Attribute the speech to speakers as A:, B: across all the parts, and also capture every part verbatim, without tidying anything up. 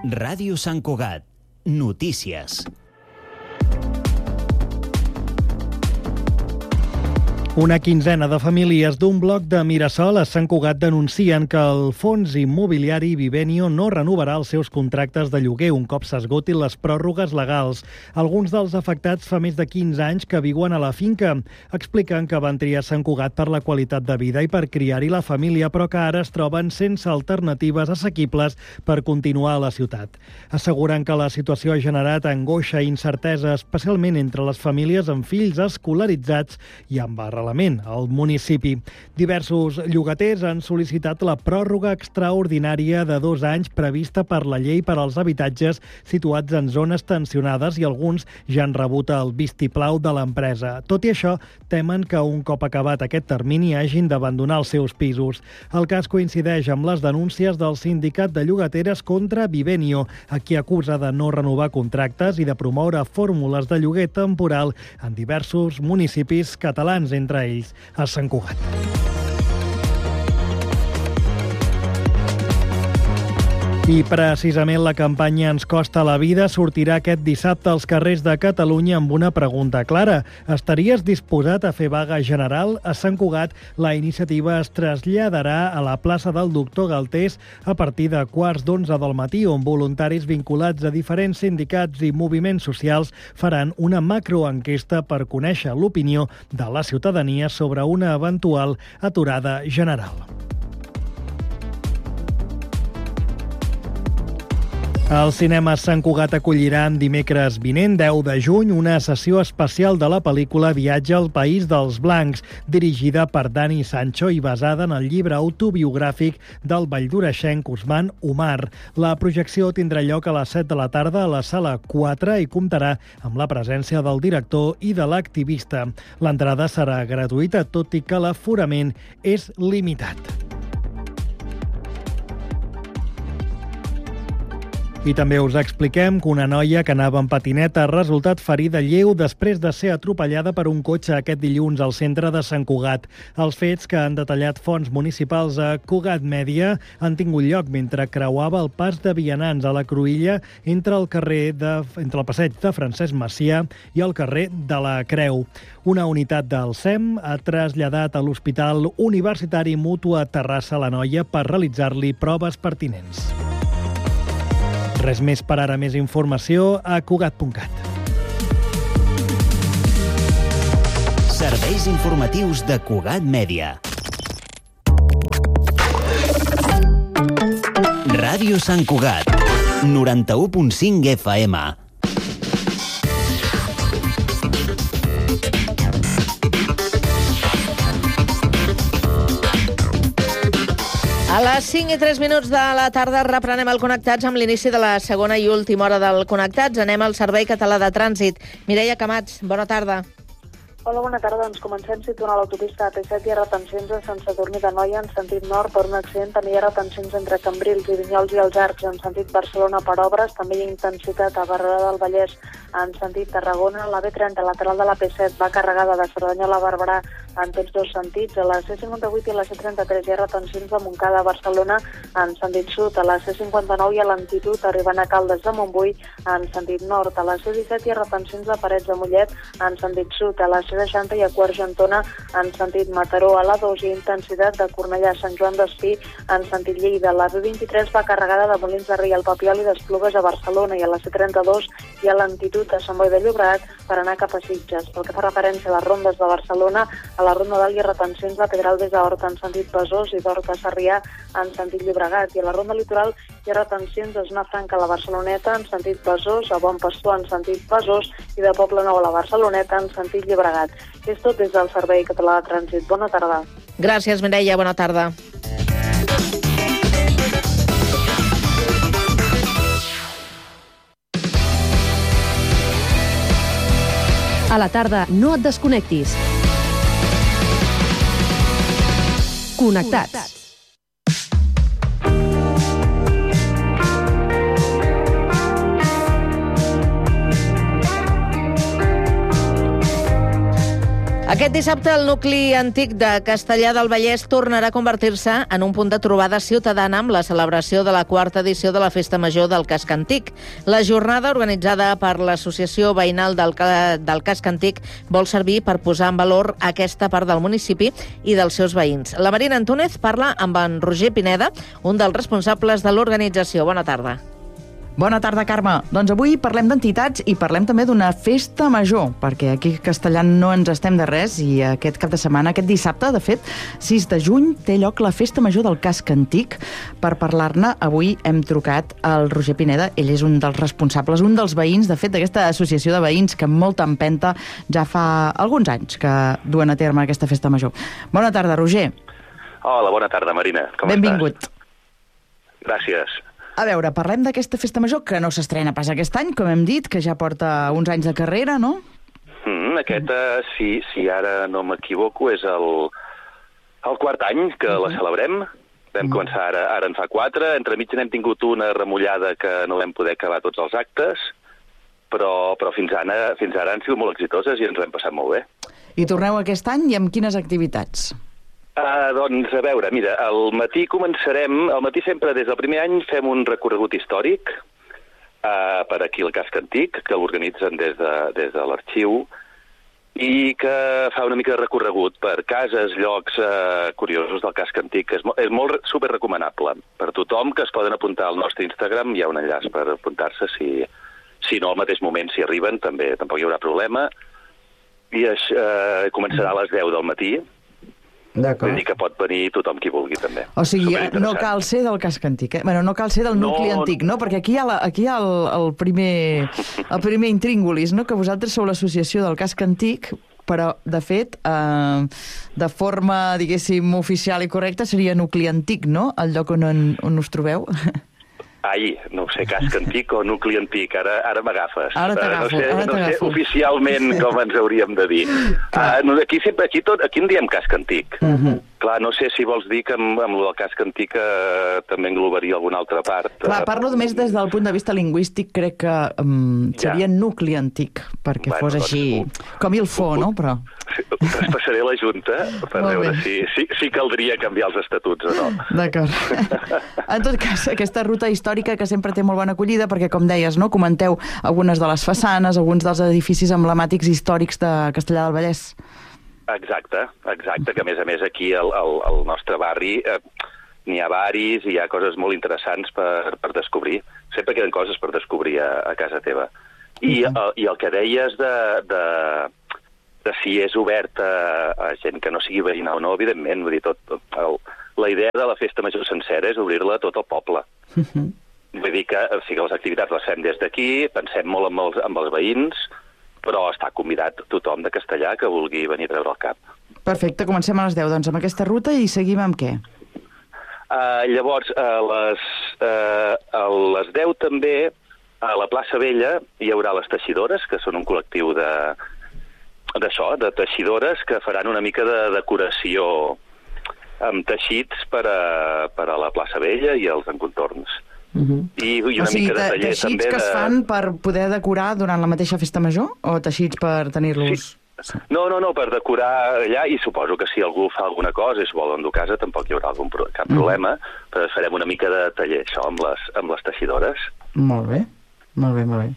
A: Ràdio Sant Cugat. Notícies.
B: Una quinzena de famílies d'un bloc de Mirasol a Sant Cugat denuncien que el fons immobiliari Vivenio no renovarà els seus contractes de lloguer un cop s'esgotin les pròrrogues legals. Alguns dels afectats fa més de quinze anys que viuen a la finca. Expliquen que van triar Sant Cugat per la qualitat de vida i per criar-hi la família, però que ara es troben sense alternatives assequibles per continuar a la ciutat. Asseguren que la situació ha generat angoixa i incertesa, especialment entre les famílies amb fills escolaritzats i amb arrelament al municipi. Diversos llogaters han sol·licitat la pròrroga extraordinària de dos anys prevista per la llei per als habitatges situats en zones tensionades i alguns ja han rebut el vistiplau de l'empresa. Tot i això, temen que un cop acabat aquest termini hagin d'abandonar els seus pisos. El cas coincideix amb les denúncies del sindicat de llogateres contra Vivenio, a qui acusa de no renovar contractes i de promoure fórmules de lloguer temporal en diversos municipis catalans, entre ells a Sant Cugat. I precisament la campanya Ens costa la vida sortirà aquest dissabte als carrers de Catalunya amb una pregunta clara. Estaries disposat a fer vaga general? A Sant Cugat la iniciativa es traslladarà a la plaça del Doctor Galtés a partir de quarts d'onze del matí, on voluntaris vinculats a diferents sindicats i moviments socials faran una macroenquesta per conèixer l'opinió de la ciutadania sobre una eventual aturada general. El cinema Sant Cugat acollirà en dimecres vinent, deu de juny, una sessió especial de la pel·lícula Viatge al País dels Blancs, dirigida per Dani Sancho i basada en el llibre autobiogràfic del valldoreixenc Usman Umar. La projecció tindrà lloc a les set de la tarda a la sala quatre i comptarà amb la presència del director i de l'activista. L'entrada serà gratuïta, tot i que l'aforament és limitat. I també us expliquem que una noia que anava en patineta ha resultat ferida lleu després de ser atropellada per un cotxe aquest dilluns al centre de Sant Cugat. Els fets, que han detallat fonts municipals a Cugat Mèdia, han tingut lloc mentre creuava el pas de vianants a la Cruïlla entre el carrer de, entre el passeig de Francesc Macià i el carrer de la Creu. Una unitat del S E M ha traslladat a l'Hospital Universitari Mútua Terrassa la noia per realitzar-li proves pertinents. Res més per ara. Més informació a cugat punt cat.
A: Serveis informatius de Cugat Mèdia. Ràdio Sant Cugat, noranta-u punt cinc F M.
C: A les cinc i tres minuts de la tarda reprenem el Connectats amb l'inici de la segona i última hora del Connectats. Anem al Servei Català de Trànsit. Mireia Camats, bona tarda.
D: Hola, bona tarda. Ens comencem situant a l'autopista A P set i a retencions a Sant Sadurní d'Anoia en sentit nord per un accident. També hi ha retencions entre Cambrils i Vinyols i els Arcs en sentit Barcelona per obres. També hi ha intensitat a Barberà del Vallès en sentit Tarragona. La B trenta lateral de la P set va carregada de Cerdanyola a Barberà en tots dos sentits. A la C cinquanta-vuit i a la C trenta-tres hi ha retencions de Montcada a Barcelona en sentit sud. A la C cinquanta-nou hi ha lentitud arribant a Caldes de Montbui en sentit nord. A la C disset hi ha retencions de Parets de Mollet en sentit sud. A la C seixanta hi ha Quart Gentona en sentit Mataró. A la dos hi ha intensitat de Cornellà a Sant Joan d'Espí en sentit Lleida. La B vint-i-tres va carregada de Molins de Rei al Papiol i d'Esplugues a Barcelona. I a la C trenta-dos hi ha lentitud a Sant Boi de Llobregat per anar cap a Sitges. Pel que fa referència a les rondes de Barcelona, a la Ronda d'Alt hi ha retencions de Pedralbes a Horta en sentit Besòs i d'Horta a Sarrià en sentit Llobregat. I a la Ronda Litoral hi ha retencions de Zona Franca a la Barceloneta en sentit Besòs, a Bon Pastor en sentit Besòs i de Poble Nou a la Barceloneta en sentit Llobregat. És tot des del Servei Català de Trànsit. Bona tarda.
C: Gràcies, Mireia. Bona tarda.
E: A la tarda, no et desconnectis. Connectats.
C: Aquest dissabte el nucli antic de Castellar del Vallès tornarà a convertir-se en un punt de trobada ciutadana amb la celebració de la quarta edició de la Festa Major del Casc Antic. La jornada, organitzada per l'Associació Veïnal del, del Casc Antic, vol servir per posar en valor aquesta part del municipi i dels seus veïns. La Marina Antúnez parla amb en Roger Pineda, un dels responsables de l'organització. Bona tarda.
F: Bona tarda, Carme. Doncs avui parlem d'entitats i parlem també d'una festa major, perquè aquí a Castellar no ens estem de res i aquest cap de setmana, aquest dissabte, de fet, sis de juny, té lloc la Festa Major del Casc Antic. Per parlar-ne, avui hem trucat al Roger Pineda. Ell és un dels responsables, un dels veïns, de fet, d'aquesta associació de veïns que amb molta empenta ja fa alguns anys que duen a terme aquesta Festa Major. Bona tarda, Roger.
G: Hola, bona tarda, Marina. Com
F: Benvingut.
G: estàs? Gràcies.
F: A veure, parlem d'aquesta Festa Major, que no s'estrena pas aquest any, com hem dit, que ja porta uns anys de carrera, no?
G: Mm, aquest, uh, si, si ara no m'equivoco, és el, el quart any que uh-huh. la celebrem. Vam uh-huh. començar ara, ara en fa quatre. Entremig n'hem tingut una remullada que no vam poder acabar tots els actes, però, però fins, ara, fins ara han sigut molt exitoses i ens ho hem passat molt bé.
F: I torneu aquest any i amb quines activitats?
G: Uh, doncs, a veure, mira, al matí començarem, al matí sempre des del primer any fem un recorregut històric uh, per aquí al Casc Antic, que l'organitzen des de, des de l'arxiu, i que fa una mica de recorregut per cases, llocs uh, curiosos del Casc Antic. És, mo és molt super recomanable per tothom, que es poden apuntar al nostre Instagram, hi ha un enllaç per apuntar-se, si, si no al mateix moment, si arriben, també tampoc hi haurà problema, i es, uh, començarà a les deu del matí. Vull dir que pot venir tothom qui vulgui, també.
F: O sigui, no cal ser del Casc Antic, eh? Bueno, no cal ser del nucli no... antic, no? Perquè aquí hi ha, la, aquí hi ha el, el, primer, el primer intríngulis, no? Que vosaltres sou l'associació del Casc Antic, però, de fet, eh, de forma, diguéssim, oficial i correcta, seria nucli antic, no? El lloc on, on us trobeu.
G: Ai, no ho sé, Casc Antic o nucli antic, ara, ara m'agafes.
F: Ara t'agafo,
G: no sé,
F: ara
G: no sé
F: t'agafo.
G: Oficialment com ens hauríem de dir. Uh, no, aquí, sempre, aquí, tot, aquí en diem Casc Antic. Uh -huh. Clar, no sé si vols dir que amb, amb el Casc Antic eh, també englobaria alguna altra part.
F: Clar, parlo només des del punt de vista lingüístic, crec que um, seria ja. nucli antic, perquè bueno, fos així, doncs, com il fo, no? Però...
G: Es passaré a la Junta per Molt veure si, si, si caldria canviar els estatuts o no.
F: D'acord. En tot cas, aquesta ruta històrica que sempre té molt bona acollida, perquè, com deies, no, comenteu algunes de les façanes, alguns dels edificis emblemàtics històrics de Castellar del Vallès.
G: Exacte, exacte, que a més a més aquí al, al, al nostre barri eh, n'hi ha baris i hi ha coses molt interessants per, per descobrir. Sempre queden coses per descobrir a, a casa teva. I, uh -huh. el, i el que deies de, de, de si és obert a, a gent que no sigui veïna o no, evidentment, vull dir, tot, tot el, la idea de la Festa Major sencera és obrir-la a tot el poble. Uh -huh. Vull dir que o sigui, les activitats les fem des d'aquí, pensem molt amb els, amb els veïns, però està convidat tothom de Castellar que vulgui venir a treure el cap.
F: Perfecte, comencem a les deu, doncs, amb aquesta ruta i seguim amb què?
G: Uh, llavors, a les, uh, a les deu també, a la plaça Vella, hi haurà les teixidores, que són un col·lectiu de d'això, de teixidores, que faran una mica de decoració amb teixits per a, per a la plaça Vella i els encontorns. Uh-huh. I, i una
F: o sigui,
G: mica de taller
F: teixits
G: també
F: que
G: de...
F: es fan per poder decorar durant la mateixa Festa Major o teixits per tenir-los...
G: Sí. No, no, no, per decorar allà, i suposo que si algú fa alguna cosa i s'ho vol endur a casa tampoc hi haurà algun pro cap problema, uh-huh. però farem una mica de taller, això, amb les, amb les teixidores.
F: Molt bé, molt bé, molt bé.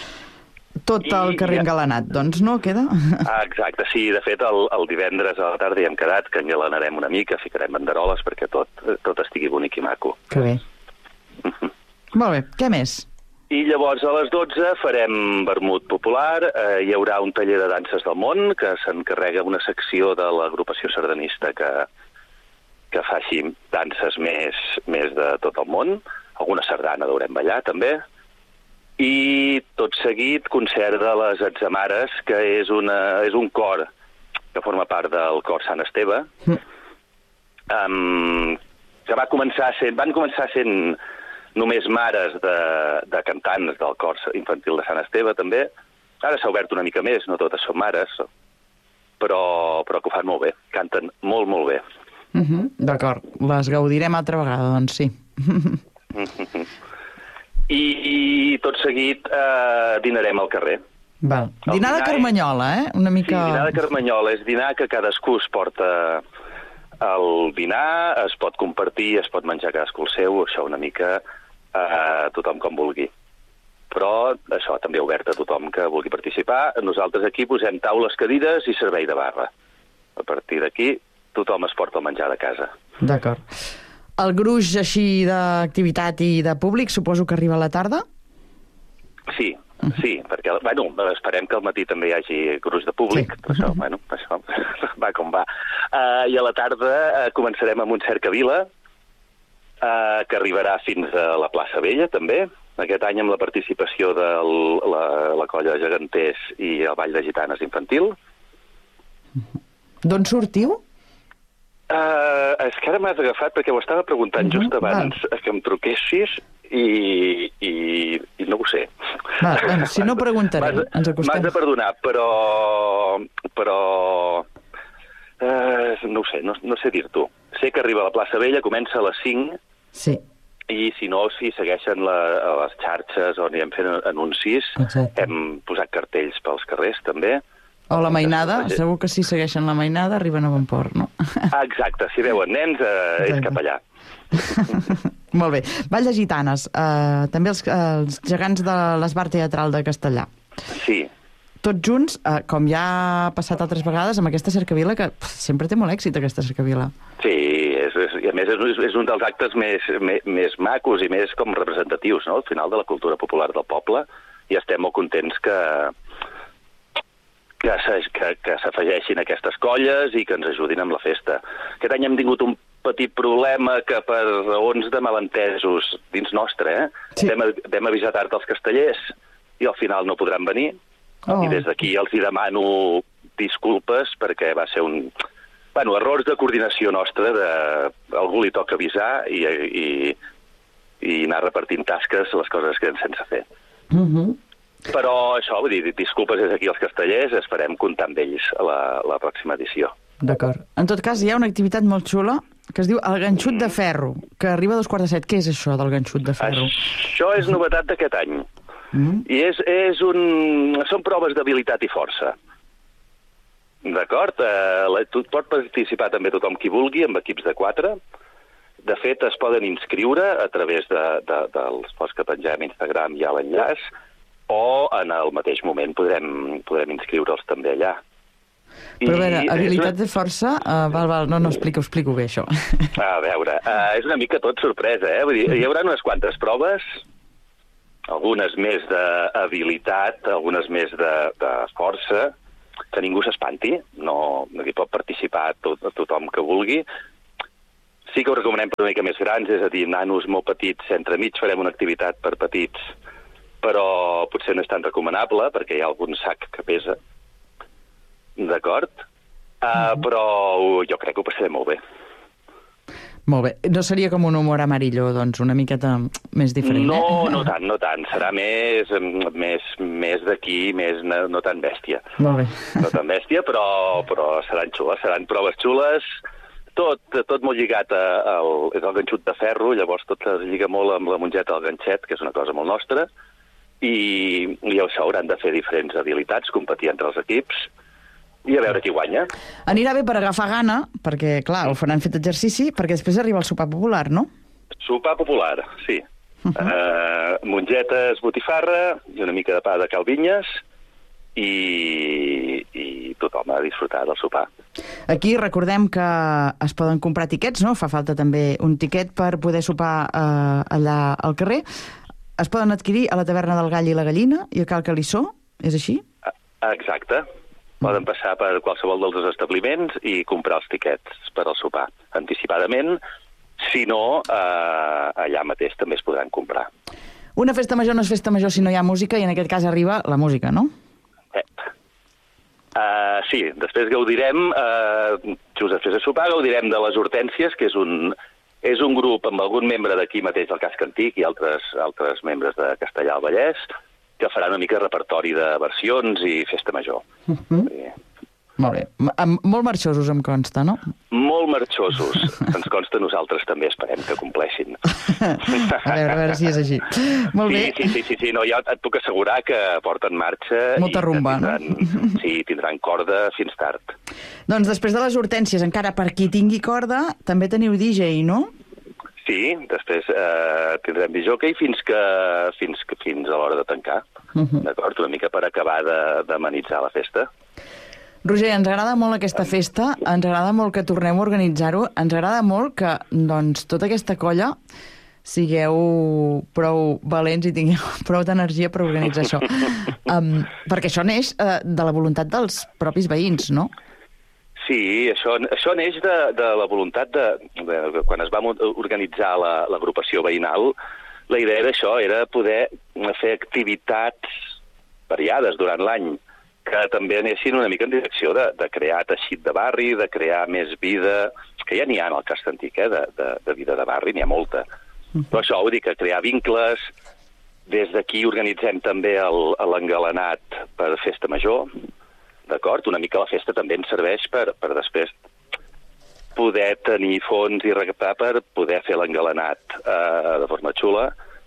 F: Tot I, el carrer ja... engalanat, doncs, no? Queda?
G: Ah, exacte, sí, de fet, el, el divendres a la tarda hi hem quedat que engalanarem una mica, ficarem banderoles perquè tot, tot estigui bonic i maco.
F: Que bé. Molt bé, què més?
G: I llavors a les dotze farem vermut popular, eh, hi haurà un taller de danses del món que s'encarrega una secció de l'agrupació sardanista que, que fa així danses més, més de tot el món, alguna sardana deurem ballar també, i tot seguit concert de les Atzamares, que és, una, és un cor que forma part del cor Sant Esteve, mm. um, que va començar sent, van començar sent només mares de, de cantants del cor infantil de Sant Esteve, també. Ara s'ha obert una mica més, no totes són mares, però, però que ho fan molt bé, canten molt, molt bé.
F: Uh -huh, D'acord, les gaudirem altra vegada, doncs sí.
G: I, i tot seguit eh, dinarem al carrer.
F: Val. Dinar de Carmanyola, eh? Una mica...
G: Sí, dinar de Carmanyola. És dinar que cadascú es porta el dinar, es pot compartir, es pot menjar cadascú el seu, això una mica eh, tothom com vulgui. Però això també obert a tothom que vulgui participar. Nosaltres aquí posem taules, cadires i servei de barra. A partir d'aquí, tothom es porta el menjar de casa.
F: D'acord. El gruix així d'activitat i de públic suposo que arriba a la tarda?
G: Sí, sí, perquè bueno, esperem que al matí també hi hagi gruix de públic, sí. Però això, bueno, això va com va. Uh, I a la tarda uh, començarem amb un cercavila uh, que arribarà fins a la plaça Vella, també. Aquest any amb la participació de la, la colla de geganters i el Ball de Gitanes infantil.
F: D'on sortiu?
G: Uh, és que ara m'has agafat perquè ho estava preguntant uh-huh. just abans Val. que em truquessis i, i, i no ho sé.
F: Val, bueno, si no preguntarem, ens acostem.
G: M'has de perdonar, però... però uh, no ho sé, no, no sé dir-t'ho. Sé que arriba a la plaça Vella, comença a les cinc.
F: Sí.
G: I si no, si segueixen la, les xarxes on hi hem fet anuncis, Exacte. Hem posat cartells pels carrers, també.
F: O la mainada, segur que si segueixen la mainada arriben a bon port, no?
G: Exacte, si veuen nens, eh, és cap allà.
F: Molt bé. Ball de Gitanes, eh, també els, els gegants de l'Esbar Teatral de Castellà.
G: Sí.
F: Tots junts, eh, com ja ha passat altres vegades, amb aquesta cercavila, que pff, sempre té molt èxit, aquesta cercavila.
G: Sí, és, és, i a més és, és un dels actes més, més, més macos i més com representatius, no?, al final de la cultura popular del poble, i estem molt contents que que, que, que s'afegeixin aquestes colles i que ens ajudin amb la festa. Aquest any hem tingut un petit problema que per raons de malentesos dins nostre, eh? Sí. Vam, vam avisar tard als castellers i al final no podran venir. Oh. I des d'aquí els hi demano disculpes perquè va ser un... Bueno, errors de coordinació nostra, de... algú li toca avisar i, i, i anar repartint tasques, les coses que queden sense fer.
F: Mhm.
G: Però això, vull dir, disculpes des d'aquí als castellers, esperem comptar amb ells a la, la pròxima edició.
F: D'acord. En tot cas, hi ha una activitat molt xula que es diu el ganxut de ferro, que arriba a dos quarts de set. Què és això del ganxut de ferro?
G: Això és novetat d'aquest any. Mm. I és, és un... són proves d'habilitat i força. D'acord? Eh, pot participar també tothom qui vulgui, amb equips de quatre. De fet, es poden inscriure a través de, de, dels posts que pengem a Instagram, hi ha l'enllaç, o en el mateix moment podrem, podrem inscriure'ls també allà.
F: Però a veure, habilitat de força... Uh, val, val, no, no, explico, explico bé això.
G: A veure, uh, és una mica tot sorpresa, eh? Vull dir, hi haurà unes quantes proves, algunes més d'habilitat, algunes més de, de força, que ningú s'espanti, no, no hi pot participar tot, tothom que vulgui. Sí que ho recomanem per una mica més grans, és a dir, nanos molt petits, entre mig farem una activitat per petits, però potser no és tan recomanable, perquè hi ha algun sac que pesa. D'acord? Uh, mm-hmm. Però jo crec que ho passaré molt bé.
F: Molt bé. No seria com un humor amarillo, doncs, una miqueta més diferent,
G: no,
F: eh?
G: No, no tant, no tant. Serà més, més, més d'aquí, més no, no tan bèstia.
F: Molt bé.
G: No tan bèstia, però, però seran xules, seran proves xules. Tot, tot molt lligat a, a, és el ganxut de ferro, llavors tot es lliga molt amb la mongeta del ganxet, que és una cosa molt nostra, i, i això hauran de fer diferents habilitats, competir entre els equips, i a veure qui guanya.
F: Anirà bé per agafar gana, perquè, clar, ho faran fet exercici, perquè després arriba el sopar popular, no?
G: Sopar popular, sí. Uh-huh. Uh, mongetes, botifarra, i una mica de pa de calvinyes, i, i tothom ha de disfrutar del sopar.
F: Aquí recordem que es poden comprar tiquets, no? Fa falta també un tiquet per poder sopar eh, allà al carrer. Es poden adquirir a la taverna del Gall i la Gallina i a Cal Calissó, és així?
G: Exacte. Poden passar per qualsevol dels establiments i comprar els tiquets per al sopar anticipadament. Si no, eh, allà mateix també es podran comprar.
F: Una festa major no és festa major si no hi ha música, i en aquest cas arriba la música, no?
G: Eh. Uh, sí, després gaudirem, uh, just després de sopar, gaudirem de les Hortències, que és un, és un grup amb algun membre d'aquí mateix del Casc Antic i altres, altres membres de Castellà del Vallès, que farà una mica de repertori de versions i festa major. Uh-huh. Sí.
F: Molt bé. M- molt marxosos, em consta, no?
G: Molt marxosos. Ens consta, nosaltres també esperem que compleixin.
F: A veure, a veure si és així. Molt bé.
G: Sí, sí, sí, sí, no, jo et puc assegurar que porten marxa.
F: Molta
G: i
F: rumba,
G: tindran,
F: no?
G: Sí, tindran corda fins tard.
F: Doncs després de les hortències, encara per qui tingui corda, també teniu D J, no?
G: Sí, després eh, tindrem disjockey fins que fins que fins a l'hora de tancar. Uh-huh. D'acord? Una mica per acabar d'amenitzar la festa.
F: Roger, ens agrada molt aquesta festa, ens agrada molt que tornem a organitzar-ho, ens agrada molt que, doncs, tota aquesta colla sigueu prou valents i tingueu prou d'energia per organitzar això. Um, perquè això neix uh, de la voluntat dels propis veïns, no?
G: Sí, això, això neix de, de la voluntat de, de... Quan es va organitzar la, l'agrupació veïnal, la idea d'això era poder fer activitats variades durant l'any, que també anessin una mica en direcció de, de crear teixit de barri, de crear més vida, que ja n'hi ha en el Casc Antic, eh, de, de, de vida de barri, n'hi ha molta. Uh-huh. Però això vull dir que crear vincles, des d'aquí organitzem també el, l'engalanat per Festa Major, d'acord? Una mica la festa també ens serveix per, per després poder tenir fons i recaptar per poder fer l'engalanat eh, de forma xula,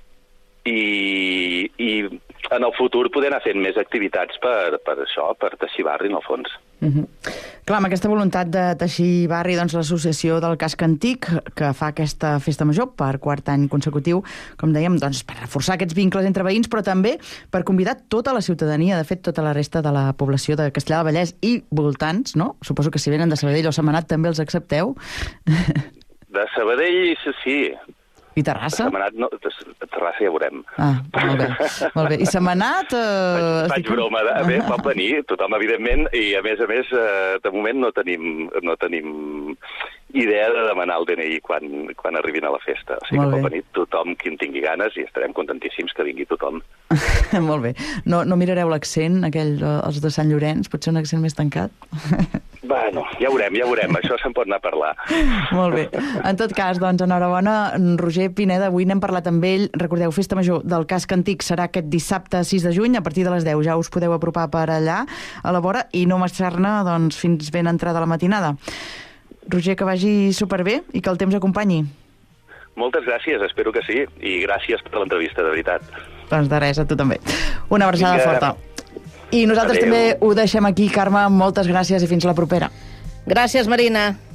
G: i, i en el futur poder anar fent més activitats per, per això, per teixir barri, en el fons.
F: Uh-huh. Clar, amb aquesta voluntat de teixir barri, doncs l'associació del Casc Antic, que fa aquesta festa major per quart any consecutiu, com dèiem, doncs per reforçar aquests vincles entre veïns, però també per convidar tota la ciutadania, de fet, tota la resta de la població de Castellar del Vallès i voltants, no? Suposo que si venen de Sabadell o Sentmenat també els accepteu.
G: De Sabadell, sí.
F: I Terrassa?
G: Sentmenat, no, Terrassa ja veurem.
F: Ah, molt bé. Molt bé. I Sentmenat... Eh,
G: faig faig broma. De, bé, pot venir tothom, evidentment, i a més a més, eh, de moment no tenim, no tenim idea de demanar el D N I quan, quan arribin a la festa. O sigui
F: molt
G: que
F: bé.
G: pot venir tothom qui en tingui ganes i estarem contentíssims que vingui tothom.
F: Molt bé. No, no mirareu l'accent, aquell, els de Sant Llorenç? Potser un accent més tancat?
G: Bueno, ja veurem, ja veurem. Això se'n pot anar a parlar.
F: Molt bé. En tot cas, doncs, enhorabona, Roger Pineda. Avui n'hem parlat amb ell. Recordeu, Festa Major del Casc Antic serà aquest dissabte sis de juny, a partir de les deu. Ja us podeu apropar per allà, a la vora, i no marxar-ne doncs, fins ben entrada la matinada. Roger, que vagi superbé i que el temps acompanyi.
G: Moltes gràcies, espero que sí, i gràcies per l'entrevista, de veritat.
F: Doncs de res, a tu també. Una abraçada
G: Vinga.
F: forta. I nosaltres
G: Adéu.
F: també ho deixem aquí, Carme. Moltes gràcies i fins la propera.
C: Gràcies, Marina.